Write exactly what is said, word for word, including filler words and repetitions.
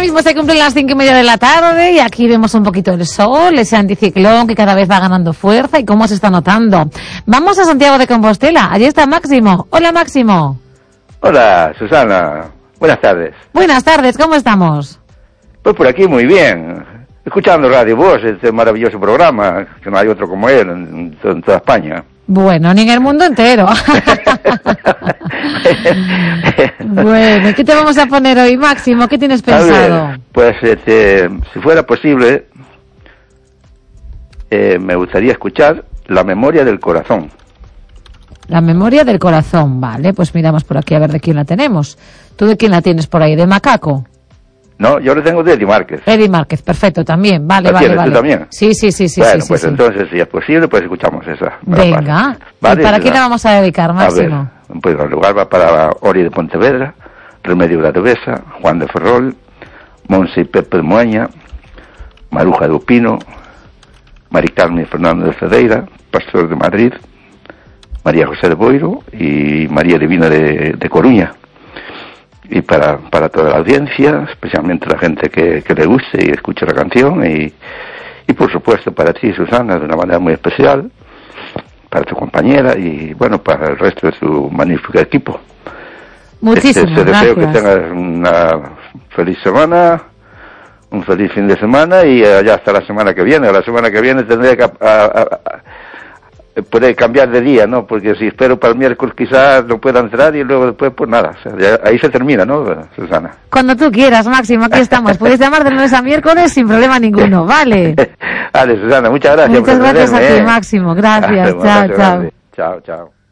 mismo se cumplen las cinco y media de la tarde y aquí vemos un poquito el sol, ese anticiclón que cada vez va ganando fuerza y cómo se está notando. Vamos a Santiago de Compostela, allí está Máximo. Hola, Máximo. Hola, Susana. Buenas tardes. Buenas tardes, ¿cómo estamos? Pues por aquí muy bien. Escuchando Radio Voz, este maravilloso programa, que no hay otro como él en, en toda España. Bueno, ni en el mundo entero. Bueno, ¿qué te vamos a poner hoy, Máximo? ¿Qué tienes pensado? A ver, pues, este, si fuera posible, eh, me gustaría escuchar La memoria del corazón. La memoria del corazón, vale, pues miramos por aquí a ver de quién la tenemos. ¿Tú de quién la tienes por ahí? ¿De Macaco? No, yo lo tengo de Eddie Márquez. Eddie Márquez, perfecto, también, vale, ¿La vale, tienes vale. tú también? Sí, sí, sí, sí. Bueno, sí, pues sí, entonces, sí. si es posible, pues escuchamos esa. Venga, ¿Vale? ¿y para quién la vamos a dedicar, Máximo? A ver, pues el lugar va para Ori de Pontevedra, Remedio de Arevesa, Juan de Ferrol, Monse y Pepe de Moaña, Maruja de Upino, Mari Carmen y Fernando de Cedeira, Pastor de Madrid, María José de Boiro y María Divina de, de Coruña. Y para, para toda la audiencia, especialmente la gente que, que le guste y escuche la canción, y, y por supuesto para ti, Susana, de una manera muy especial, para tu compañera y bueno, para el resto de su magnífico equipo. Muchísimas este, deseo gracias. que tengas una feliz semana, un feliz fin de semana y ya hasta la semana que viene. La semana que viene tendré que... A, a, a, puede cambiar de día, ¿no? Porque si espero para el miércoles quizás no pueda entrar y luego después pues nada, o sea, ya, ahí se termina, ¿no, Susana? Cuando tú quieras, Máximo, aquí estamos. Puedes llamar de lunes a miércoles sin problema ninguno, ¿vale? Vale, Susana, muchas gracias. Muchas por gracias a ti, atenderme, ¿eh? Máximo. Gracias, chao, chao. Chao, chao.